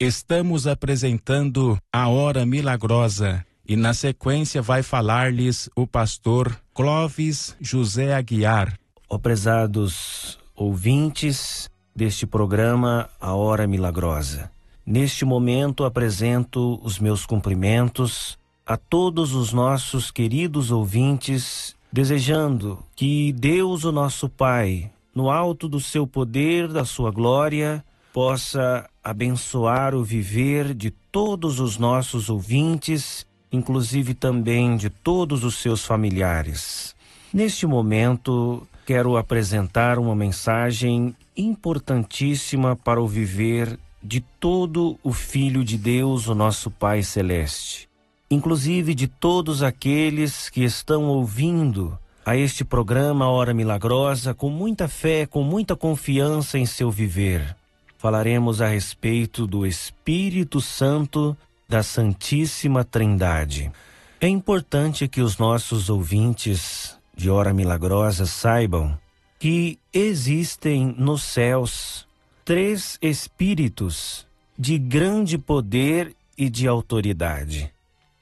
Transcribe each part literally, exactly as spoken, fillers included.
Estamos apresentando a Hora Milagrosa e na sequência vai falar-lhes o pastor Clóvis José Aguiar. Ó prezados ouvintes deste programa A Hora Milagrosa, neste momento apresento os meus cumprimentos a todos os nossos queridos ouvintes, desejando que Deus, o nosso Pai, no alto do seu poder, da sua glória, possa abençoar o viver de todos os nossos ouvintes, inclusive também de todos os seus familiares. Neste momento, quero apresentar uma mensagem importantíssima para o viver de todo o Filho de Deus, o nosso Pai Celeste, inclusive de todos aqueles que estão ouvindo a este programa Hora Milagrosa com muita fé, com muita confiança em seu viver. Falaremos a respeito do Espírito Santo da Santíssima Trindade. É importante que os nossos ouvintes de Hora Milagrosa saibam que existem nos céus três Espíritos de grande poder e de autoridade.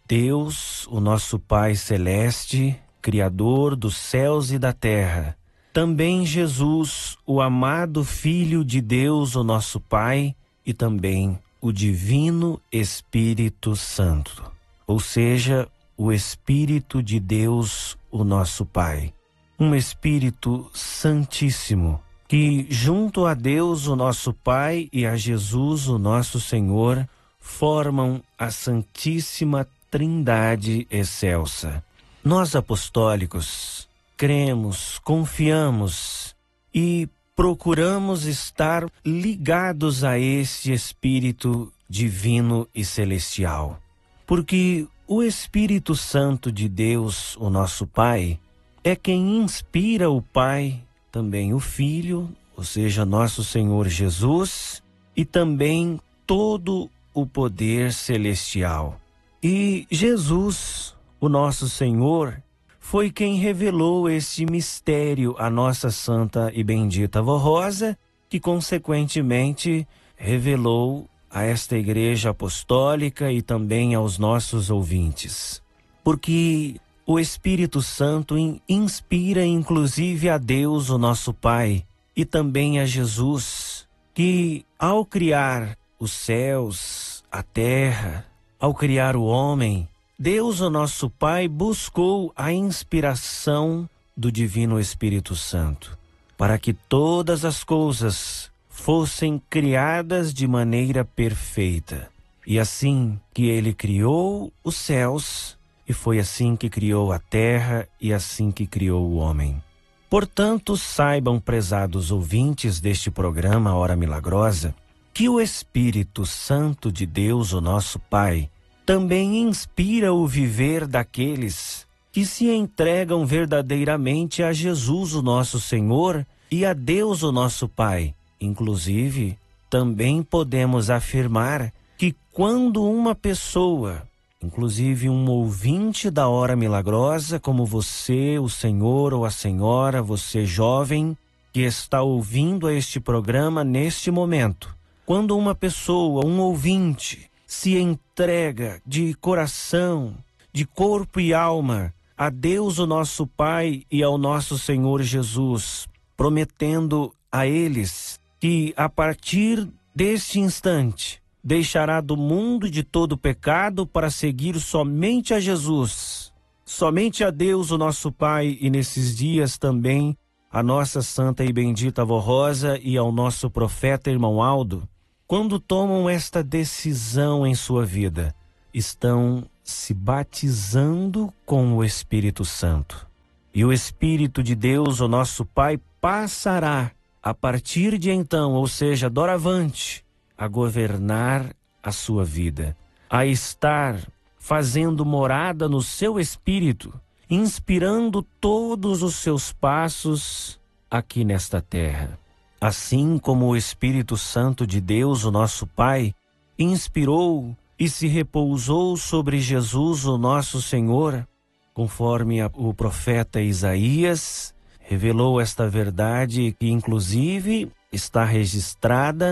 Deus, o nosso Pai Celeste, Criador dos céus e da terra. Também Jesus, o amado Filho de Deus, o nosso Pai, e também o Divino Espírito Santo, ou seja, o Espírito de Deus, o nosso Pai. Um Espírito Santíssimo, que junto a Deus, o nosso Pai, e a Jesus, o nosso Senhor, formam a Santíssima Trindade excelsa. Nós apostólicos cremos, confiamos e procuramos estar ligados a este Espírito divino e celestial, porque o Espírito Santo de Deus, o nosso Pai, é quem inspira o Pai, também o Filho, ou seja, nosso Senhor Jesus, e também todo o poder celestial. E Jesus, o nosso Senhor, foi quem revelou este mistério à nossa santa e bendita Avó Rosa, que consequentemente revelou a esta igreja apostólica e também aos nossos ouvintes. Porque o Espírito Santo inspira inclusive a Deus, o nosso Pai, e também a Jesus, que ao criar os céus, a terra, ao criar o homem, Deus, o nosso Pai, buscou a inspiração do Divino Espírito Santo, para que todas as coisas fossem criadas de maneira perfeita. E assim que Ele criou os céus, e foi assim que criou a terra, e assim que criou o homem. Portanto, saibam, prezados ouvintes deste programa Hora Milagrosa, que o Espírito Santo de Deus, o nosso Pai, também inspira o viver daqueles que se entregam verdadeiramente a Jesus, o nosso Senhor, e a Deus, o nosso Pai. Inclusive, também podemos afirmar que quando uma pessoa, inclusive um ouvinte da Hora Milagrosa, como você, o senhor ou a senhora, você jovem, que está ouvindo este programa neste momento, quando uma pessoa, um ouvinte, se entrega de coração, de corpo e alma a Deus, o nosso Pai, e ao nosso Senhor Jesus, prometendo a eles que a partir deste instante deixará do mundo de todo pecado para seguir somente a Jesus, somente a Deus, o nosso Pai, e nesses dias também a nossa santa e bendita Avó Rosa e ao nosso profeta irmão Aldo, quando tomam esta decisão em sua vida, estão se batizando com o Espírito Santo. E o Espírito de Deus, o nosso Pai, passará, a partir de então, ou seja, doravante, a governar a sua vida, a estar fazendo morada no seu espírito, inspirando todos os seus passos aqui nesta terra. Assim como o Espírito Santo de Deus, o nosso Pai, inspirou e se repousou sobre Jesus, o nosso Senhor, conforme a, o profeta Isaías revelou esta verdade que inclusive está registrada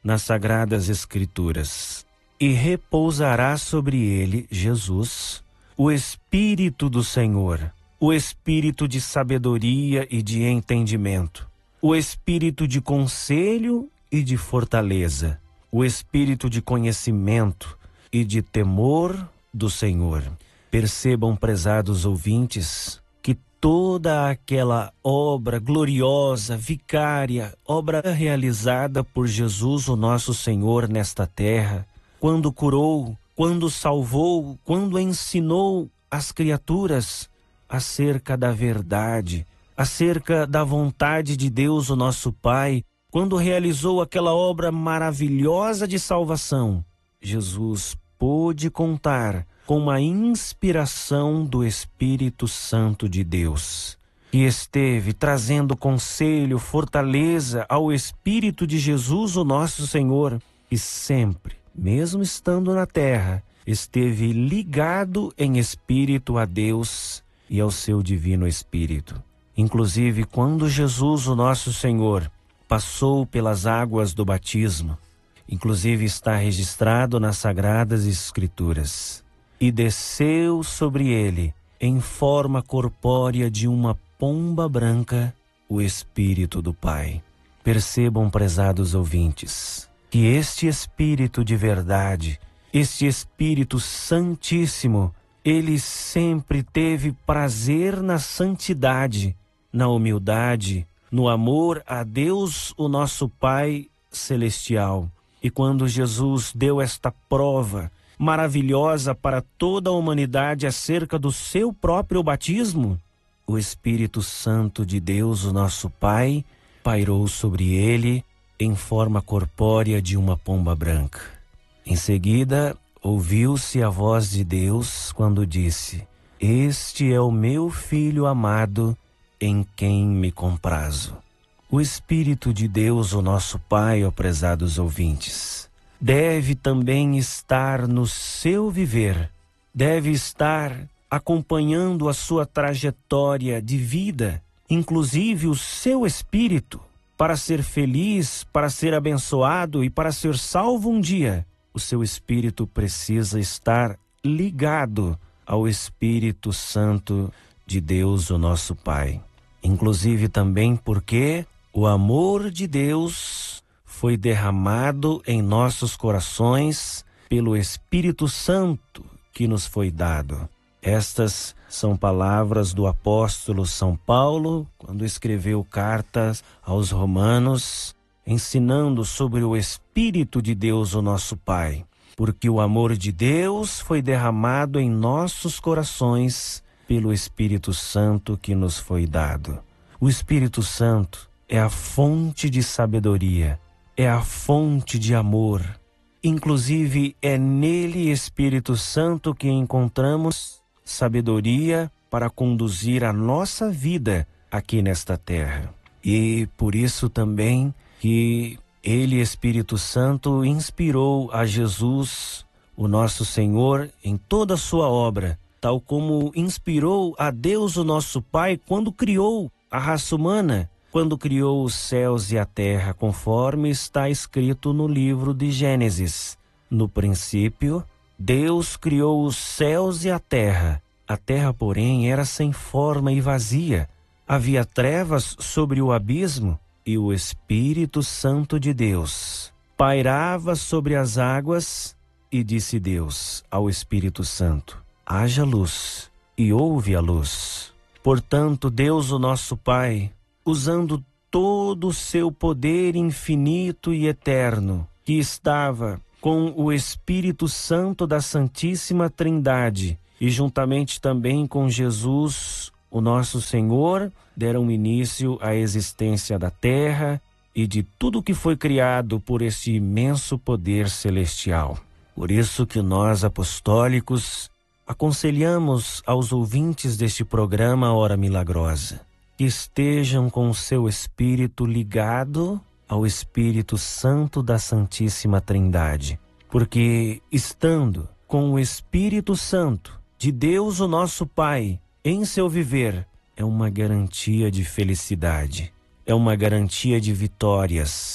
nas Sagradas Escrituras: e repousará sobre ele, Jesus, o Espírito do Senhor, o Espírito de sabedoria e de entendimento, o Espírito de conselho e de fortaleza, o Espírito de conhecimento e de temor do Senhor. Percebam, prezados ouvintes, que toda aquela obra gloriosa, vicária, obra realizada por Jesus, o nosso Senhor, nesta terra, quando curou, quando salvou, quando ensinou as criaturas acerca da verdade, acerca da vontade de Deus, o nosso Pai, quando realizou aquela obra maravilhosa de salvação, Jesus pôde contar com a inspiração do Espírito Santo de Deus, que esteve trazendo conselho, fortaleza ao Espírito de Jesus, o nosso Senhor, e sempre, mesmo estando na terra, esteve ligado em espírito a Deus e ao seu divino Espírito. Inclusive, quando Jesus, o nosso Senhor, passou pelas águas do batismo, inclusive está registrado nas Sagradas Escrituras, e desceu sobre ele, em forma corpórea de uma pomba branca, o Espírito do Pai. Percebam, prezados ouvintes, que este Espírito de verdade, este Espírito Santíssimo, ele sempre teve prazer na santidade, na humildade, no amor a Deus, o nosso Pai Celestial. E quando Jesus deu esta prova maravilhosa para toda a humanidade acerca do seu próprio batismo, o Espírito Santo de Deus, o nosso Pai, pairou sobre ele em forma corpórea de uma pomba branca. Em seguida, ouviu-se a voz de Deus quando disse: "Este é o meu Filho amado, em quem me comprazo." O Espírito de Deus, o nosso Pai, ó prezados ouvintes, deve também estar no seu viver, deve estar acompanhando a sua trajetória de vida, inclusive o seu espírito, para ser feliz, para ser abençoado e para ser salvo um dia. O seu espírito precisa estar ligado ao Espírito Santo de Deus, o nosso Pai. Inclusive também porque o amor de Deus foi derramado em nossos corações pelo Espírito Santo que nos foi dado. Estas são palavras do apóstolo São Paulo, quando escreveu cartas aos Romanos, ensinando sobre o Espírito de Deus, o nosso Pai. Porque o amor de Deus foi derramado em nossos corações pelo Espírito Santo que nos foi dado. O Espírito Santo é a fonte de sabedoria, é a fonte de amor. Inclusive, é nele, Espírito Santo, que encontramos sabedoria para conduzir a nossa vida aqui nesta terra. E por isso também que ele, Espírito Santo, inspirou a Jesus, o nosso Senhor, em toda a sua obra, tal como inspirou a Deus, o nosso Pai, quando criou a raça humana, quando criou os céus e a terra, conforme está escrito no livro de Gênesis. No princípio, Deus criou os céus e a terra. A terra, porém, era sem forma e vazia. Havia trevas sobre o abismo, e o Espírito Santo de Deus pairava sobre as águas. E disse Deus ao Espírito Santo: haja luz, e houve a luz. Portanto, Deus, o nosso Pai, usando todo o seu poder infinito e eterno, que estava com o Espírito Santo da Santíssima Trindade, e juntamente também com Jesus, o nosso Senhor, deram início à existência da terra e de tudo que foi criado por este imenso poder celestial. Por isso que nós, apostólicos, aconselhamos aos ouvintes deste programa Hora Milagrosa que estejam com o seu espírito ligado ao Espírito Santo da Santíssima Trindade, porque estando com o Espírito Santo de Deus, o nosso Pai, em seu viver, é uma garantia de felicidade, é uma garantia de vitórias,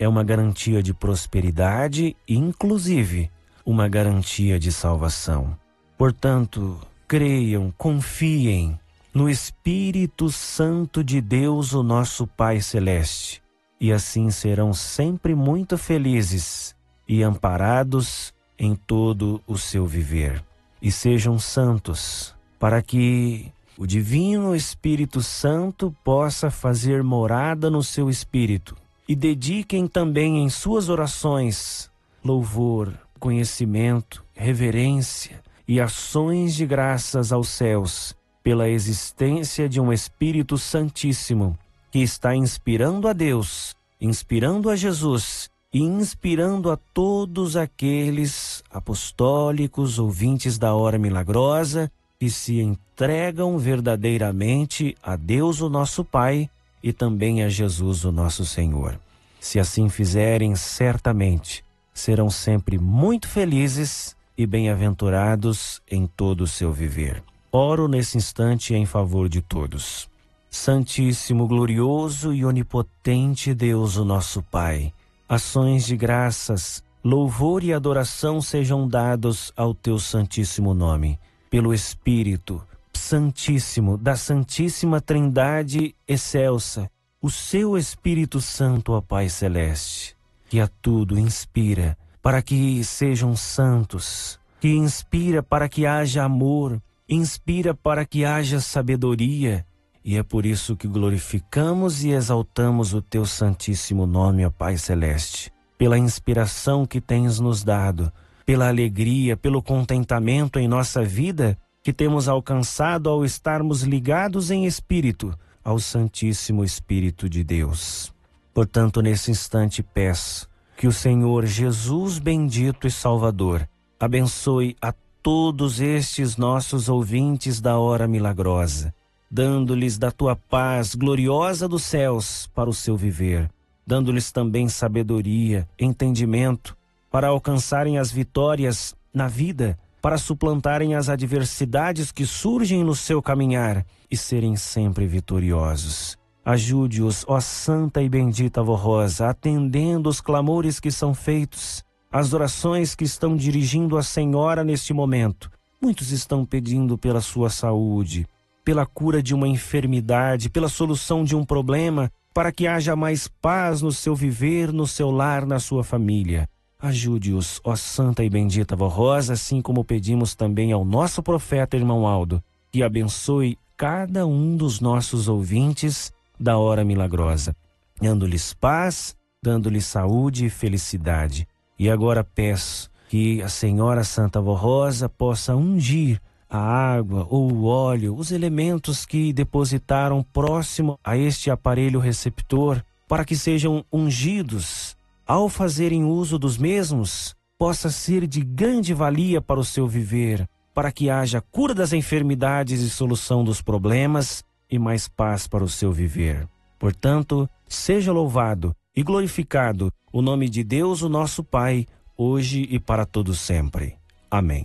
é uma garantia de prosperidade e, inclusive, uma garantia de salvação. Portanto, creiam, confiem no Espírito Santo de Deus, o nosso Pai Celeste, e assim serão sempre muito felizes e amparados em todo o seu viver. E sejam santos, para que o Divino Espírito Santo possa fazer morada no seu espírito. E dediquem também em suas orações louvor, conhecimento, reverência e ações de graças aos céus pela existência de um Espírito Santíssimo que está inspirando a Deus, inspirando a Jesus e inspirando a todos aqueles apostólicos ouvintes da Hora Milagrosa que se entregam verdadeiramente a Deus, o nosso Pai, e também a Jesus, o nosso Senhor. Se assim fizerem, certamente serão sempre muito felizes e bem-aventurados em todo o seu viver. Oro nesse instante em favor de todos. Santíssimo, glorioso e onipotente Deus, o nosso Pai, ações de graças, louvor e adoração sejam dados ao teu santíssimo nome, pelo Espírito Santíssimo da Santíssima Trindade excelsa, o seu Espírito Santo, ó Pai Celeste, que a tudo inspira para que sejam santos, que inspira para que haja amor, inspira para que haja sabedoria, e é por isso que glorificamos e exaltamos o teu santíssimo nome, ó Pai Celeste, pela inspiração que tens nos dado, pela alegria, pelo contentamento em nossa vida que temos alcançado ao estarmos ligados em espírito ao Santíssimo Espírito de Deus. Portanto, nesse instante peço que o Senhor Jesus bendito e Salvador abençoe a todos estes nossos ouvintes da Hora Milagrosa, dando-lhes da tua paz gloriosa dos céus para o seu viver, dando-lhes também sabedoria, entendimento, para alcançarem as vitórias na vida, para suplantarem as adversidades que surgem no seu caminhar e serem sempre vitoriosos. Ajude-os, ó Santa e Bendita Avó Rosa, atendendo os clamores que são feitos, as orações que estão dirigindo à Senhora neste momento. Muitos estão pedindo pela sua saúde, pela cura de uma enfermidade, pela solução de um problema, para que haja mais paz no seu viver, no seu lar, na sua família. Ajude-os, ó Santa e Bendita Avó Rosa, assim como pedimos também ao nosso profeta irmão Aldo, que abençoe cada um dos nossos ouvintes da Hora Milagrosa, dando-lhes paz, dando-lhes saúde e felicidade. E agora peço que a Senhora Santa Avó Rosa possa ungir a água ou o óleo, os elementos que depositaram próximo a este aparelho receptor, para que sejam ungidos. Ao fazerem uso dos mesmos, possa ser de grande valia para o seu viver, para que haja cura das enfermidades e solução dos problemas e mais paz para o seu viver. Portanto, seja louvado e glorificado o nome de Deus, o nosso Pai, hoje e para todo sempre. Amém.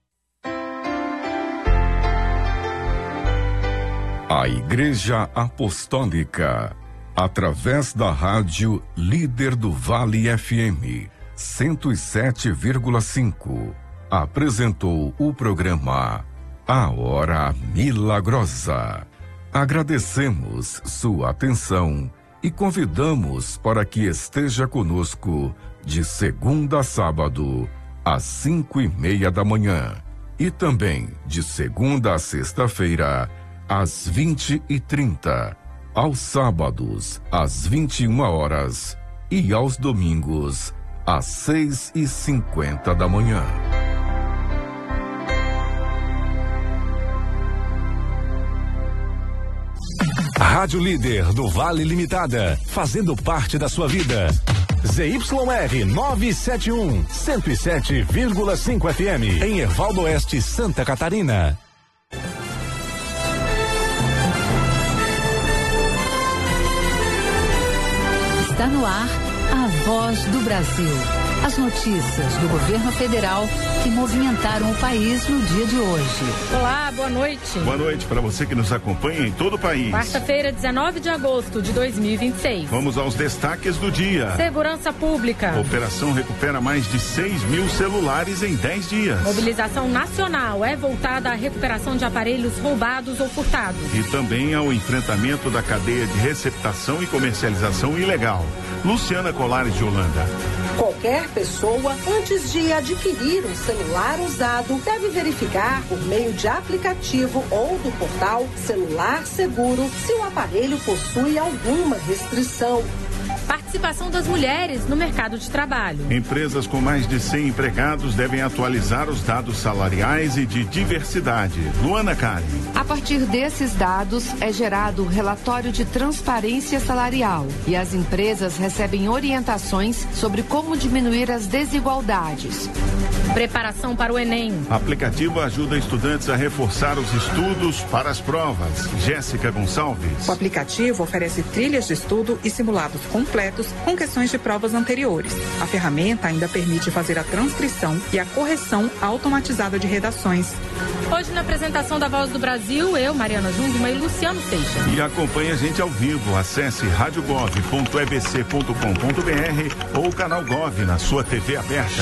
A Igreja Apostólica, através da rádio Líder do Vale F M cento e sete vírgula cinco, apresentou o programa A Hora Milagrosa. Agradecemos sua atenção e convidamos para que esteja conosco de segunda a sábado, às cinco e meia da manhã, e também de segunda a sexta-feira, às vinte e trinta, aos sábados, às vinte e uma horas e aos domingos, às seis e cinquenta da manhã. Rádio Líder do Vale Limitada, fazendo parte da sua vida. Z Y R novecentos e setenta e um, cento e sete vírgula cinco F M, em Ervaldo Oeste, Santa Catarina. Está no ar a Voz do Brasil. As notícias do governo federal que movimentaram o país no dia de hoje. Olá, boa noite. Boa noite para você que nos acompanha em todo o país. Quarta-feira, dezenove de agosto de dois mil e vinte e seis. Vamos aos destaques do dia. Segurança Pública. A operação recupera mais de seis mil celulares em dez dias. Mobilização nacional é voltada à recuperação de aparelhos roubados ou furtados. E também ao enfrentamento da cadeia de receptação e comercialização ilegal. Luciana Colares de Holanda. Qualquer pessoa, antes de adquirir um celular usado, deve verificar por meio de aplicativo ou do portal Celular Seguro se o aparelho possui alguma restrição. Participação das mulheres no mercado de trabalho. Empresas com mais de cem empregados devem atualizar os dados salariais e de diversidade. Luana Karen. A partir desses dados é gerado o relatório de transparência salarial e as empresas recebem orientações sobre como diminuir as desigualdades. Preparação para o Enem. O aplicativo ajuda estudantes a reforçar os estudos para as provas. Jéssica Gonçalves. O aplicativo oferece trilhas de estudo e simulados completos com questões de provas anteriores. A ferramenta ainda permite fazer a transcrição e a correção automatizada de redações. Hoje, na apresentação da Voz do Brasil, eu, Mariana Jungmann e Luciano Seixas. E acompanhe a gente ao vivo. Acesse rádio gov ponto e b c ponto com ponto b r ou o canal Gov na sua T V aberta.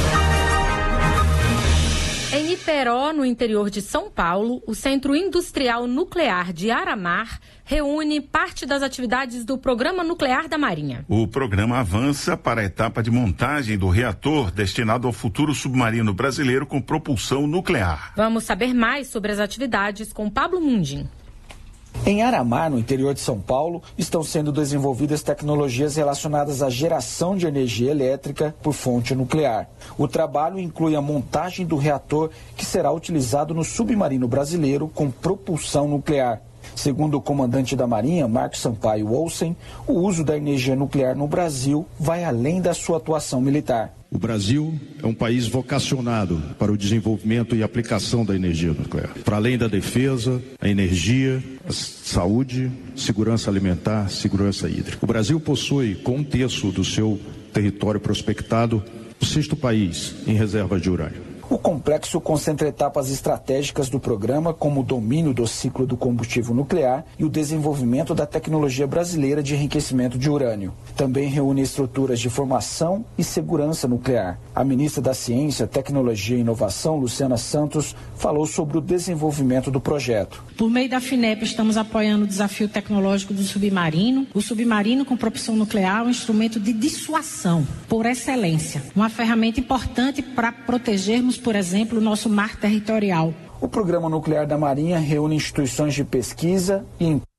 Em Iperó, no interior de São Paulo, o Centro Industrial Nuclear de Aramar reúne parte das atividades do Programa Nuclear da Marinha. O programa avança para a etapa de montagem do reator destinado ao futuro submarino brasileiro com propulsão nuclear. Vamos saber mais sobre as atividades com Pablo Mundim. Em Aramar, no interior de São Paulo, estão sendo desenvolvidas tecnologias relacionadas à geração de energia elétrica por fonte nuclear. O trabalho inclui a montagem do reator que será utilizado no submarino brasileiro com propulsão nuclear. Segundo o comandante da Marinha, Marcos Sampaio Olsen, o uso da energia nuclear no Brasil vai além da sua atuação militar. O Brasil é um país vocacionado para o desenvolvimento e aplicação da energia nuclear. Para além da defesa, a energia, a saúde, segurança alimentar, segurança hídrica. O Brasil possui, com um terço do seu território prospectado, o sexto país em reservas de urânio. O complexo concentra etapas estratégicas do programa, como o domínio do ciclo do combustível nuclear e o desenvolvimento da tecnologia brasileira de enriquecimento de urânio. Também reúne estruturas de formação e segurança nuclear. A ministra da Ciência, Tecnologia e Inovação, Luciana Santos, falou sobre o desenvolvimento do projeto. Por meio da FINEP, estamos apoiando o desafio tecnológico do submarino. O submarino com propulsão nuclear é um instrumento de dissuasão por excelência. Uma ferramenta importante para protegermos, por exemplo, o nosso mar territorial. O Programa Nuclear da Marinha reúne instituições de pesquisa e